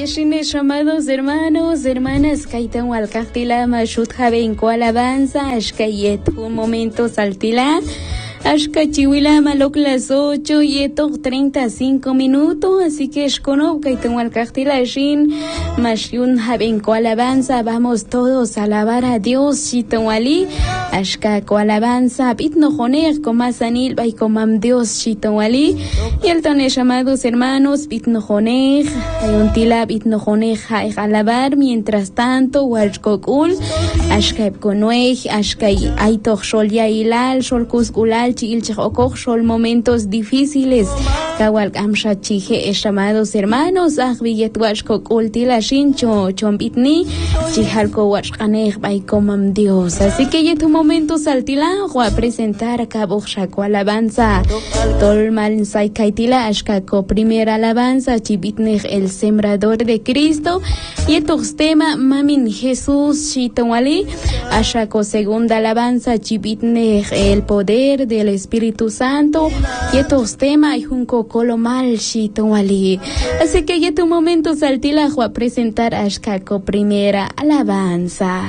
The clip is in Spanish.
Ashines, amados hermanos, hermanas, Kaitan Walkaktila, Mashut Javenco Alabanza, Ashkayet, un momento saltila. Ashkachiwila malok las 8 y 35 minutos, así que escono que tengo al cartila shin mashun jabenco alabanza, vamos todos a alabar a Dios chitonwali, ashkako alabanza, bitno joner comasanil bay comam Dios chitonwali, y el tones amados hermanos, bitno joner, ayuntila bitno joner alabar, mientras tanto, walchkokul, ashkab konuej, ashkay aitoch shol yailal, shol kusgulal, Chil momentos difíciles. Kawal amsha chije llamados hermanos, ahbilletuashko ultila shincho, chombitni, chihalko washkaneh baikomam Dios. Así que ya tu momento saltila, voy a presentar a cabo shako alabanza. Tolmal saikaitila ashkako primera alabanza, chibitneh el sembrador de Cristo. Y tu tema mamin Jesús chitonwali, ashako segunda alabanza, chibitneh el poder del Espíritu Santo, y estos temas hay un colomal chitonwali. Así que ya tu momento saltila a presentar a Ashkako primera alabanza.